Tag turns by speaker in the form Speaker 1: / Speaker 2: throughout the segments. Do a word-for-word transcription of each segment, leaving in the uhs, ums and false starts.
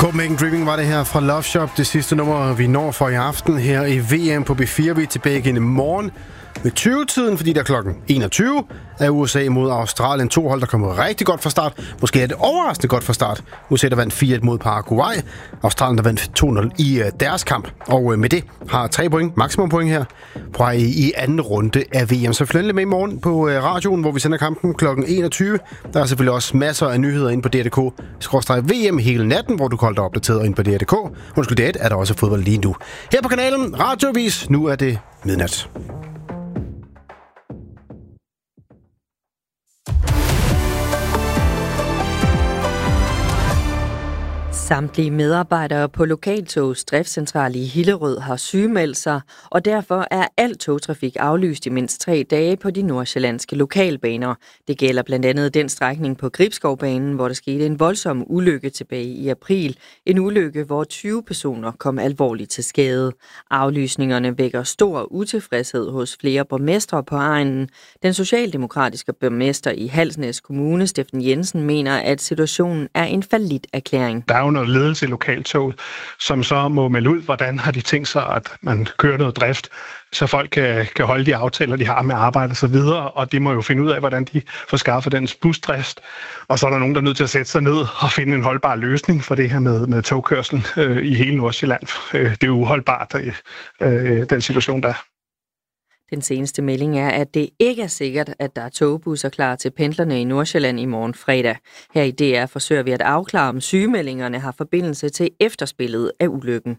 Speaker 1: Copenhagen Dreaming var det her fra Love Shop. Det sidste nummer, vi når for i aften her i V M på B fire. Vi er tilbage igen i morgen ved tyve-tiden, fordi der er klokken enogtyve er U S A mod Australien. To hold, der kommer rigtig godt fra start. Måske er det overraskende godt fra start. U S A, der vandt fire et mod Paraguay. Australien, der vandt to nul i deres kamp. Og med det har tre point, maksimum point her, på i anden runde af V M. Så følg lidt med i morgen på radioen, hvor vi sender kampen klokken enogtyve. Der er selvfølgelig også masser af nyheder inde på D R punktum D K skråstreg V M hele natten, hvor du kan holde dig opdateret inde på D R punktum D K. Undskyld, det er der også fodbold lige nu. Her på kanalen Radioavis. Nu er det midnat.
Speaker 2: Samtlige medarbejdere på Lokaltogs driftscentral i Hillerød har sygemeldt sig, og derfor er al togtrafik aflyst i mindst tre dage på de nordsjællandske lokalbaner. Det gælder blandt andet den strækning på Gribskovbanen, hvor der skete en voldsom ulykke tilbage i april. En ulykke, hvor tyve personer kom alvorligt til skade. Aflysningerne vækker stor utilfredshed hos flere borgmestre på egnen. Den socialdemokratiske borgmester i Halsnæs Kommune, Steffen Jensen, mener, at situationen er en falliterklæring.
Speaker 3: Der er jo noget ledelse i Lokaltog, som så må melde ud, hvordan har de tænkt sig, at man kører noget drift, så folk kan, kan holde de aftaler, de har med arbejde og så videre, og de må jo finde ud af, hvordan de får skaffet den busdrift. Og så er der nogen, der er nødt til at sætte sig ned og finde en holdbar løsning for det her med, med togkørsel øh, i hele Nordsjælland. Øh, det er jo uholdbart, øh, den situation, der er.
Speaker 2: Den seneste melding er, at det ikke er sikkert, at der er togbusser klar til pendlerne i Nordsjælland i morgen fredag. Her i D R forsøger vi at afklare, om sygemeldingerne har forbindelse til efterspillet af ulykken.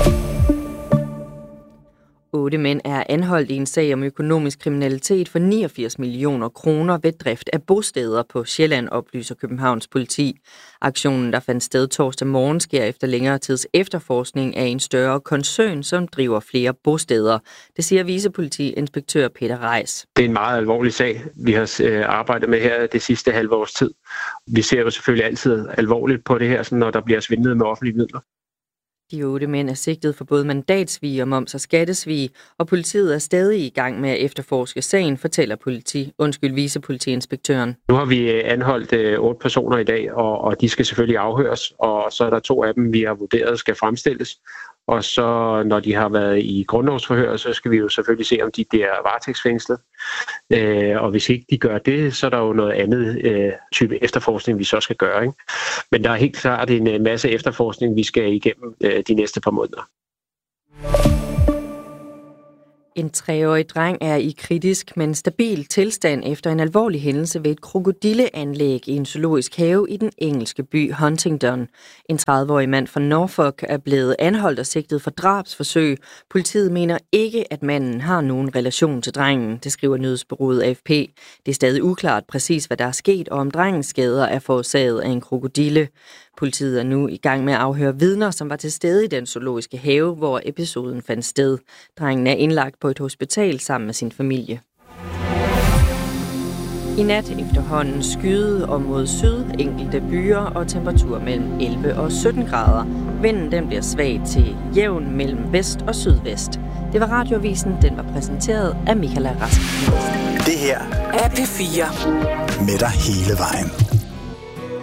Speaker 2: Otte mænd er anholdt i en sag om økonomisk kriminalitet for niogfirs millioner kroner ved drift af bosteder på Sjælland, oplyser Københavns politi. Aktionen, der fandt sted torsdag morgen, sker efter længere tids efterforskning af en større koncern, som driver flere bosteder. Det siger vicepolitiinspektør Peter Reis.
Speaker 4: Det er en meget alvorlig sag, vi har arbejdet med her det sidste halve års tid. Vi ser jo selvfølgelig altid alvorligt på det her, når der bliver svindlet med offentlige midler.
Speaker 2: De otte mænd er sigtet for både mandatsvig og moms- og skattesvig, og politiet er stadig i gang med at efterforske sagen, fortæller politi, undskyld, vicepolitiinspektøren.
Speaker 4: Nu har vi anholdt øh, otte personer i dag, og, og de skal selvfølgelig afhøres, og så er der to af dem, vi har vurderet skal fremstilles. Og så når de har været i grundlovsforhør, så skal vi jo selvfølgelig se, om de bliver varetægtsfængslet. Øh, og hvis ikke de gør det, så er der jo noget andet øh, type efterforskning, vi så skal gøre. Ikke? Men der er helt klart en masse efterforskning, vi skal igennem øh, de næste par måneder.
Speaker 2: En treårig dreng er i kritisk, men stabil tilstand efter en alvorlig hændelse ved et krokodilleanlæg i en zoologisk have i den engelske by Huntingdon. En tredive-årig mand fra Norfolk er blevet anholdt og sigtet for drabsforsøg. Politiet mener ikke, at manden har nogen relation til drengen, det skriver nyhedsbureauet A F P. Det er stadig uklart præcis, hvad der er sket, og om drengens skader er forårsaget af en krokodille. Politiet er nu i gang med at afhøre vidner, som var til stede i den zoologiske have, hvor episoden fandt sted. Drengen er indlagt på et hospital sammen med sin familie. I nat efterhånden skyde og mod syd, enkelte byer og temperatur mellem elleve og sytten grader. Vinden den bliver svag til jævn mellem vest og sydvest. Det var Radioavisen, den var præsenteret af Michaela Rask.
Speaker 5: Det her er P fire med dig hele vejen.